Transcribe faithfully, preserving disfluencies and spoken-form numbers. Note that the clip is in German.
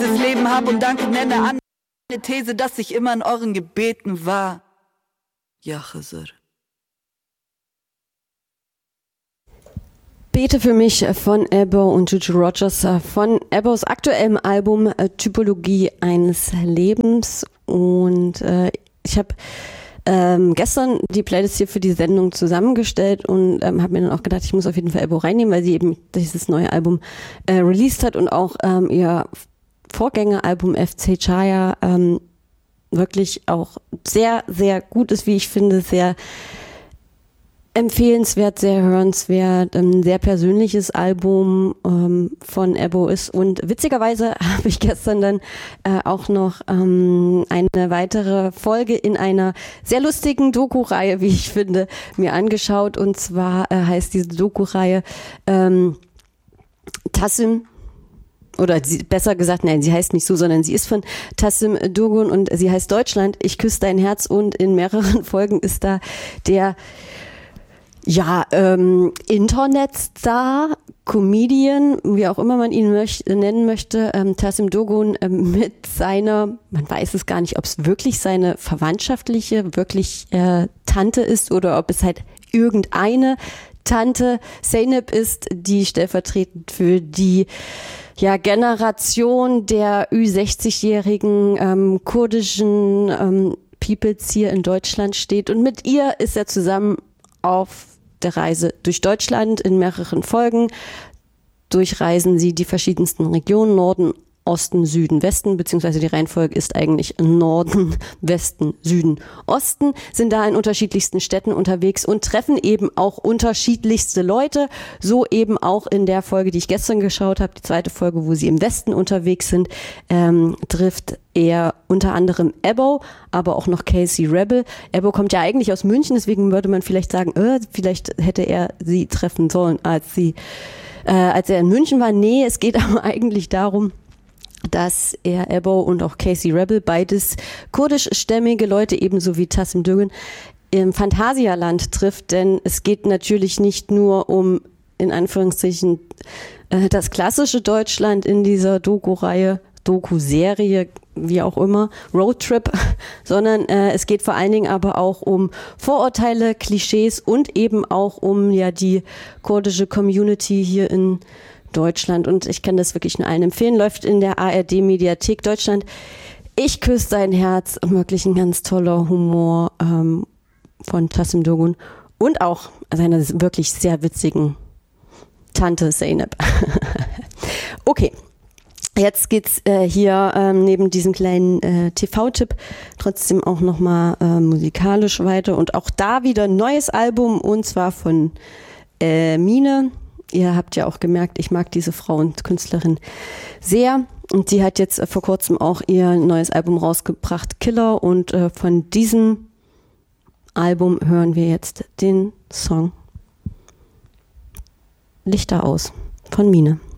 dieses Leben hab und danke nenne an eine These, dass ich immer in euren Gebeten war. Ja, Chizr. Bete für mich von Ebo und Juju Rogers von Ebos aktuellem Album äh, Typologie eines Lebens. Und äh, ich habe ähm, gestern die Playlist hier für die Sendung zusammengestellt und ähm, habe mir dann auch gedacht, ich muss auf jeden Fall Ebo reinnehmen, weil sie eben dieses neue Album äh, released hat und auch ähm, ihr Vorgängeralbum F C Chaya ähm, wirklich auch sehr, sehr gut ist, wie ich finde, sehr empfehlenswert, sehr hörenswert, ein sehr persönliches Album ähm, von Ebo ist. Und witzigerweise habe ich gestern dann äh, auch noch ähm, eine weitere Folge in einer sehr lustigen Doku-Reihe, wie ich finde, mir angeschaut. Und zwar äh, heißt diese Doku-Reihe ähm, Tassim, oder sie, besser gesagt, nein, sie heißt nicht so, sondern sie ist von Tassim Dogun und sie heißt Deutschland, ich küsse dein Herz, und in mehreren Folgen ist da der Ja, ähm, Internetstar, Comedian, wie auch immer man ihn möcht, nennen möchte, ähm, Tassim Dogun ähm, mit seiner, man weiß es gar nicht, ob es wirklich seine verwandtschaftliche, wirklich äh, Tante ist oder ob es halt irgendeine Tante Zeynep ist, die stellvertretend für die ja, Generation der Ü sechzig-jährigen ähm, kurdischen ähm, Peoples hier in Deutschland steht. Und mit ihr ist er zusammen auf der Reise durch Deutschland in mehreren Folgen. Durchreisen sie die verschiedensten Regionen, Norden, Osten, Süden, Westen, beziehungsweise die Reihenfolge ist eigentlich Norden, Westen, Süden, Osten, sind da in unterschiedlichsten Städten unterwegs und treffen eben auch unterschiedlichste Leute, so eben auch in der Folge, die ich gestern geschaut habe, die zweite Folge, wo sie im Westen unterwegs sind, ähm, trifft er unter anderem Ebo, aber auch noch Casey Rebel. Ebo kommt ja eigentlich aus München, deswegen würde man vielleicht sagen, äh, vielleicht hätte er sie treffen sollen, als sie, äh, als er in München war. Nee, es geht aber eigentlich darum, dass er Ebo und auch Casey Rebel, beides kurdischstämmige Leute, ebenso wie Tassim Dogun, im Phantasialand trifft, denn es geht natürlich nicht nur um, in Anführungszeichen, äh, das klassische Deutschland in dieser Doku-Reihe, Doku-Serie, wie auch immer, Roadtrip, sondern äh, es geht vor allen Dingen aber auch um Vorurteile, Klischees und eben auch um ja die kurdische Community hier in Deutschland, und ich kann das wirklich nur allen empfehlen, läuft in der A R D-Mediathek Deutschland. Ich küsse dein Herz, wirklich ein ganz toller Humor ähm, von Tassim Dogun und auch seiner wirklich sehr witzigen Tante Zeynep. Okay, jetzt geht's äh, hier ähm, neben diesem kleinen äh, T V-Tipp trotzdem auch nochmal äh, musikalisch weiter, und auch da wieder ein neues Album, und zwar von äh, Mine. Ihr habt ja auch gemerkt, ich mag diese Frau und Künstlerin sehr. Und sie hat jetzt vor kurzem auch ihr neues Album rausgebracht, Killer. Und äh, von diesem Album hören wir jetzt den Song Lichter aus von Mine.